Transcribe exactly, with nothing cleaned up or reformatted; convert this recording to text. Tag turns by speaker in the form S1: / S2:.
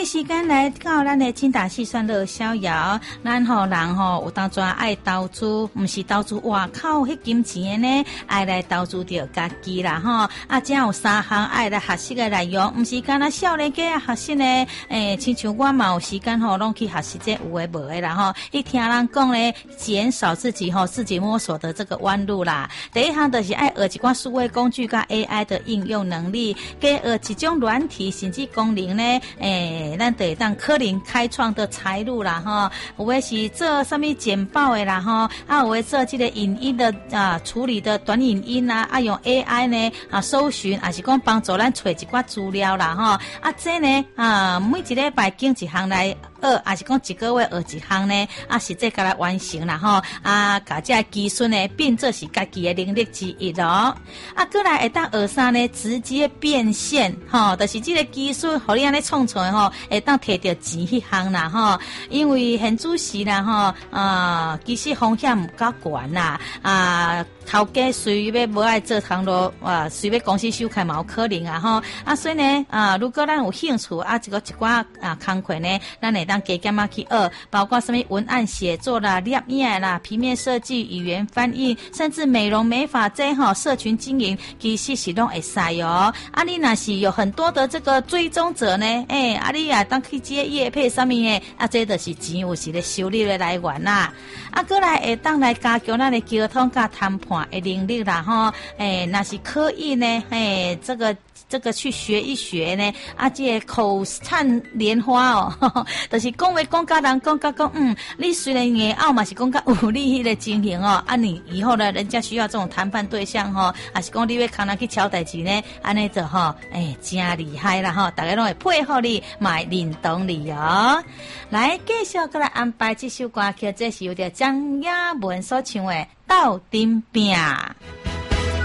S1: 时间来到咱的精打细算乐逍遥，咱吼人吼有当专爱投资，毋是投资外口迄金钱的呢，爱来投资着家己啦吼。啊，只有三项爱来学习的内容，毋是干那少年家学习呢。诶、欸，亲像我嘛有时间吼，拢去学习这有诶无诶啦吼。一听人讲咧，减少自己吼自己摸索的这个弯路啦。第一项就是爱学一寡数位工具甲 A I 的应用能力，加学一种软体甚至功能呢，诶、欸，咱得当可能开创的财路啦吼。有诶是做什么简报的啦吼，啊有诶做这个影音的啊处理的短影音啊，啊用 A I 呢啊搜寻，还是讲帮助咱找一寡资料啦吼。啊这呢啊每一礼拜经一项来学，还是讲一个月学一项呢，啊实际甲来完成啦吼。啊，甲这技术呢变做是家己的能力之一咯。啊，过来会当学啥呢？直接变现吼，就是这个技术，互你安尼创出来吼，会当摕到钱迄项啦吼。因为现主时啦吼，啊，其实风险唔够悬啦，啊，头家随要无爱做通路，啊，随要公司收开嘛有可能啊吼。啊，所以呢，啊，如果咱有兴趣啊，这个一寡啊工课呢，咱会当加减啊去学，包括什么文案写作啦、列面啦、平面设计、语言翻译，甚至美容美发这吼，社群经营，其实是拢会使哦。啊，你若是有很多的这个追踪者呢，诶、欸，啊你啊当去接业配上面诶，啊这就是钱有是咧收入的来源啦。啊，过来会当来加强咱的沟通甲谈判的能力啦吼，诶、欸，若是可以呢，诶、欸，这个。这个去学一学呢，啊，这口灿莲花哦，呵呵就是讲话讲甲人讲甲讲，嗯，你虽然硬拗嘛是讲甲有利的经营哦，啊，你以后呢，人家需要这种谈判对象吼、哦，还是讲你要扛人去敲代志呢，安尼就吼，诶、欸，真厉害啦吼，大家拢会配合你，嘛会认同你哦。来，继续过来安排这首歌曲，这是由着张雅文所唱的《斗阵饼》。